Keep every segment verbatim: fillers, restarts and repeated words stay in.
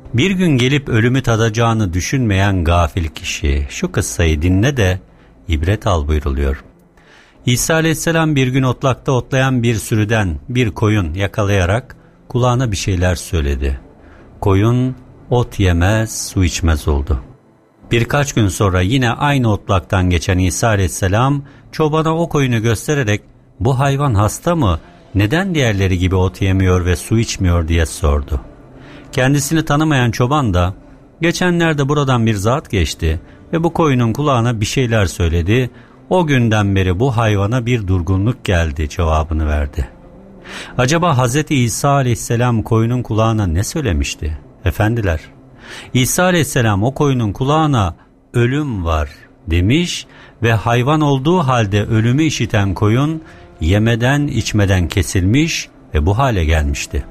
Bir gün gelip ölümü tadacağını düşünmeyen gafil kişi, şu kıssayı dinle de ibret al buyruluyor. İsa Aleyhisselam bir gün otlakta otlayan bir sürüden bir koyun yakalayarak kulağına bir şeyler söyledi. Koyun ot yemez, su içmez oldu. Birkaç gün sonra yine aynı otlaktan geçen İsa Aleyhisselam çobana o koyunu göstererek bu hayvan hasta mı, neden diğerleri gibi ot yemiyor ve su içmiyor diye sordu. Kendisini tanımayan çoban da geçenlerde buradan bir zat geçti ve bu koyunun kulağına bir şeyler söyledi. O günden beri bu hayvana bir durgunluk geldi cevabını verdi. Acaba Hazreti İsa Aleyhisselam koyunun kulağına ne söylemişti? Efendiler, İsa Aleyhisselam o koyunun kulağına ölüm var demiş ve hayvan olduğu halde ölümü işiten koyun yemeden içmeden kesilmiş ve bu hale gelmişti.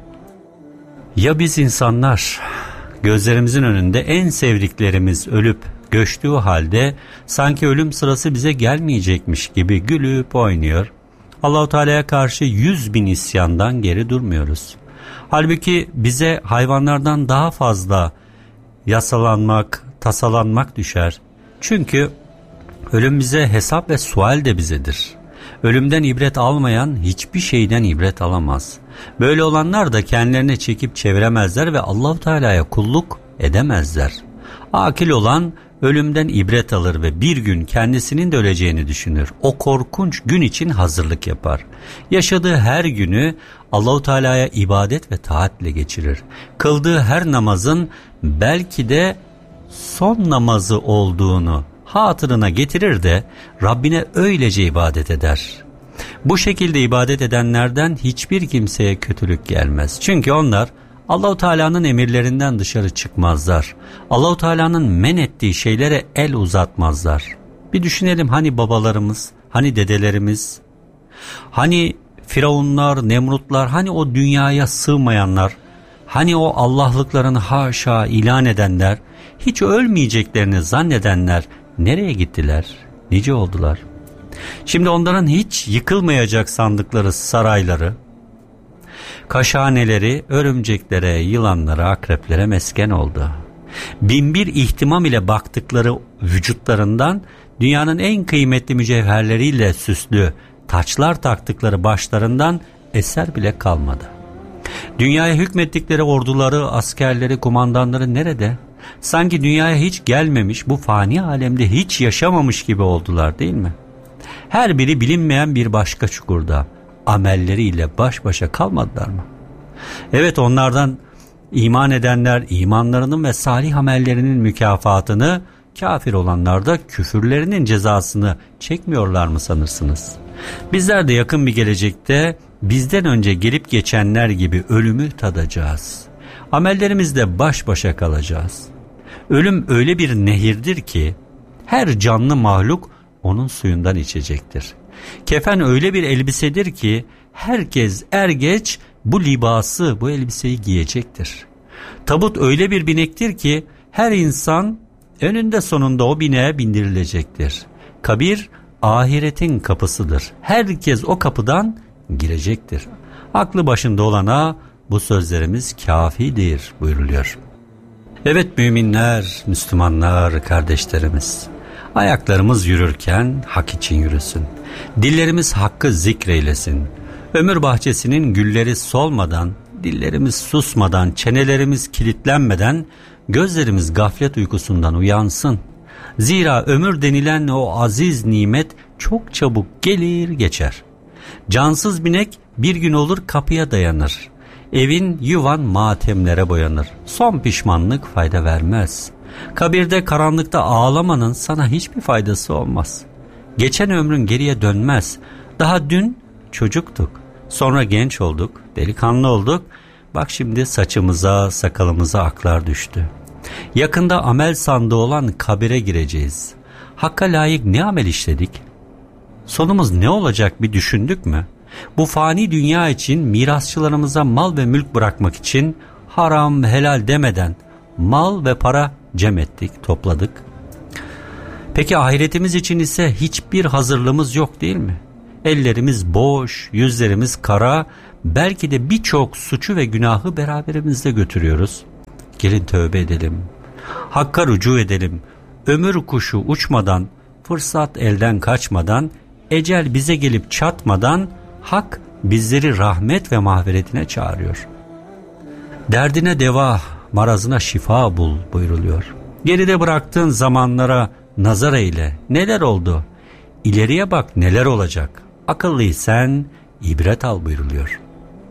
Ya biz insanlar gözlerimizin önünde en sevdiklerimiz ölüp göçtüğü halde sanki ölüm sırası bize gelmeyecekmiş gibi gülüp oynuyor, Allah-u Teala'ya karşı yüz bin isyandan geri durmuyoruz. Halbuki bize hayvanlardan daha fazla yasalanmak, tasalanmak düşer. Çünkü ölüm bize hesap ve sual de bizedir. Ölümden ibret almayan hiçbir şeyden ibret alamaz. Böyle olanlar da kendilerine çekip çeviremezler ve Allah-u Teala'ya kulluk edemezler. Akil olan ölümden ibret alır ve bir gün kendisinin de öleceğini düşünür. O korkunç gün için hazırlık yapar. Yaşadığı her günü Allah-u Teala'ya ibadet ve taatle geçirir. Kıldığı her namazın belki de son namazı olduğunu hatırına getirir de Rabbine öylece ibadet eder. Bu şekilde ibadet edenlerden hiçbir kimseye kötülük gelmez. Çünkü onlar Allah-u Teala'nın emirlerinden dışarı çıkmazlar. Allah-u Teala'nın men ettiği şeylere el uzatmazlar. Bir düşünelim, hani babalarımız, hani dedelerimiz, hani firavunlar, nemrutlar, hani o dünyaya sığmayanlar, hani o Allah'lıklarını haşa ilan edenler, hiç ölmeyeceklerini zannedenler nereye gittiler, nice oldular? Şimdi onların hiç yıkılmayacak sandıkları sarayları, kaşhaneleri, örümceklere, yılanlara, akreplere mesken oldu. Binbir ihtimam ile baktıkları vücutlarından dünyanın en kıymetli mücevherleriyle süslü taçlar taktıkları başlarından eser bile kalmadı. Dünyaya hükmettikleri orduları, askerleri, kumandanları nerede? Sanki dünyaya hiç gelmemiş, bu fani alemde hiç yaşamamış gibi oldular, değil mi? Her biri bilinmeyen bir başka çukurda, amelleriyle baş başa kalmadılar mı? Evet, onlardan iman edenler imanlarının ve salih amellerinin mükafatını, kafir olanlar da küfürlerinin cezasını çekmiyorlar mı sanırsınız? Bizler de yakın bir gelecekte bizden önce gelip geçenler gibi ölümü tadacağız. Amellerimizle baş başa kalacağız. Ölüm öyle bir nehirdir ki her canlı mahluk onun suyundan içecektir. Kefen öyle bir elbisedir ki herkes er geç bu libası, bu elbiseyi giyecektir. Tabut öyle bir binektir ki her insan önünde sonunda o bineğe bindirilecektir. Kabir ahiretin kapısıdır. Herkes o kapıdan girecektir. Aklı başında olana bu sözlerimiz kafidir buyuruluyor. Evet müminler, Müslümanlar, kardeşlerimiz, ayaklarımız yürürken hak için yürüsün. Dillerimiz hakkı zikreylesin. Ömür bahçesinin gülleri solmadan, dillerimiz susmadan, çenelerimiz kilitlenmeden, gözlerimiz gaflet uykusundan uyansın. Zira ömür denilen o aziz nimet çok çabuk gelir geçer. Cansız binek bir gün olur kapıya dayanır. Evin, yuvan matemlere boyanır. Son pişmanlık fayda vermez. Kabirde karanlıkta ağlamanın sana hiçbir faydası olmaz. Geçen ömrün geriye dönmez. Daha dün çocuktuk. Sonra genç olduk, delikanlı olduk. Bak şimdi saçımıza, sakalımıza aklar düştü. Yakında amel sandığı olan kabire gireceğiz. Hakka layık ne amel işledik? Sonumuz ne olacak bir düşündük mü? Bu fani dünya için mirasçılarımıza mal ve mülk bırakmak için haram helal demeden mal ve para cem ettik, topladık. Peki ahiretimiz için ise hiçbir hazırlığımız yok değil mi? Ellerimiz boş, yüzlerimiz kara, belki de birçok suçu ve günahı beraberimizde götürüyoruz. Gelin tövbe edelim. Hakka rücu edelim. Ömür kuşu uçmadan, fırsat elden kaçmadan, ecel bize gelip çatmadan Hak bizleri rahmet ve mağfiretine çağırıyor. Derdine deva, marazına şifa bul buyruluyor. Geride bıraktığın zamanlara nazar eyle. Neler oldu? İleriye bak neler olacak? Akıllıysen ibret al buyruluyor.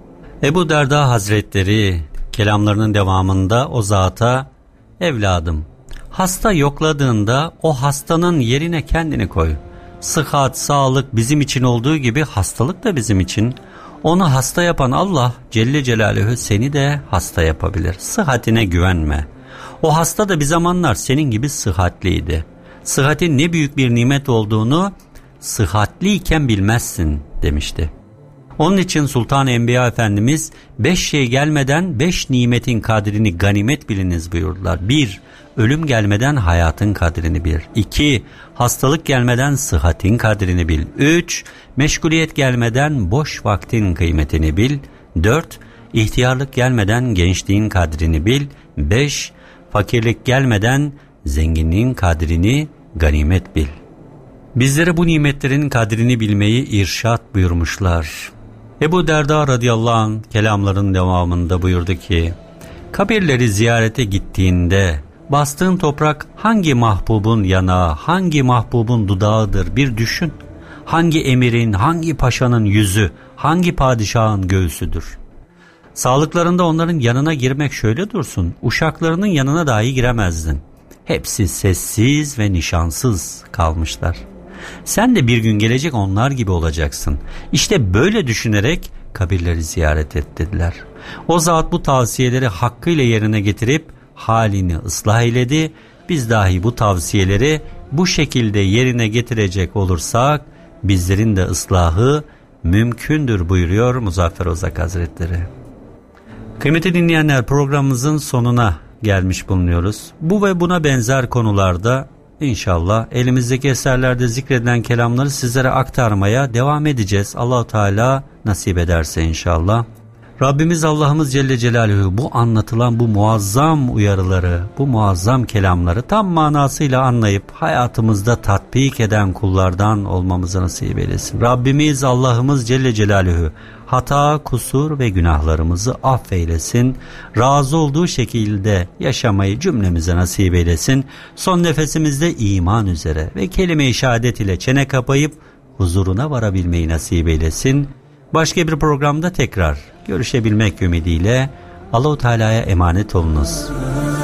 Ebu Derda Hazretleri kelamlarının devamında o zata, evladım, hasta yokladığında o hastanın yerine kendini koy. Sıhhat, sağlık bizim için olduğu gibi hastalık da bizim için. Onu hasta yapan Allah Celle Celaluhu seni de hasta yapabilir. Sıhhatine güvenme. O hasta da bir zamanlar senin gibi sıhhatliydi. Sıhhatin ne büyük bir nimet olduğunu sıhhatliyken bilmezsin demişti. Onun için Sultan-ı Enbiya Efendimiz beş şey gelmeden beş nimetin kadrini ganimet biliniz buyurdular. Bir, ölüm gelmeden hayatın kadrini bil. İki, hastalık gelmeden sıhhatin kadrini bil. Üç, meşguliyet gelmeden boş vaktin kıymetini bil. Dört, ihtiyarlık gelmeden gençliğin kadrini bil. Beş, fakirlik gelmeden zenginliğin kadrini ganimet bil. Bizlere bu nimetlerin kadrini bilmeyi irşat buyurmuşlar. Ebu Derda radıyallahu anh kelamların devamında buyurdu ki, kabirleri ziyarete gittiğinde bastığın toprak hangi mahbubun yanağı, hangi mahbubun dudağıdır bir düşün. Hangi emirin, hangi paşanın yüzü, hangi padişahın göğsüdür. Sağlıklarında onların yanına girmek şöyle dursun, uşaklarının yanına dahi giremezdin. Hepsi sessiz ve nişansız kalmışlar. Sen de bir gün gelecek onlar gibi olacaksın. İşte böyle düşünerek kabirleri ziyaret et dediler. O zat bu tavsiyeleri hakkıyla yerine getirip halini ıslah eyledi. Biz dahi bu tavsiyeleri bu şekilde yerine getirecek olursak bizlerin de ıslahı mümkündür buyuruyor Muzaffer Ozak Hazretleri. Kıymetli dinleyenler, programımızın sonuna gelmiş bulunuyoruz. Bu ve buna benzer konularda İnşallah elimizdeki eserlerde zikredilen kelamları sizlere aktarmaya devam edeceğiz. Allah-u Teala nasip ederse inşallah. Rabbimiz Allah'ımız Celle Celaluhu bu anlatılan bu muazzam uyarıları, bu muazzam kelamları tam manasıyla anlayıp hayatımızda tatbik eden kullardan olmamızı nasip eylesin. Rabbimiz Allah'ımız Celle Celaluhu hata, kusur ve günahlarımızı affeylesin. Razı olduğu şekilde yaşamayı cümlemize nasip eylesin. Son nefesimizde iman üzere ve kelime-i şehadet ile çene kapayıp huzuruna varabilmeyi nasip eylesin. Başka bir programda tekrar görüşebilmek ümidiyle Allah-u Teala'ya emanet olunuz.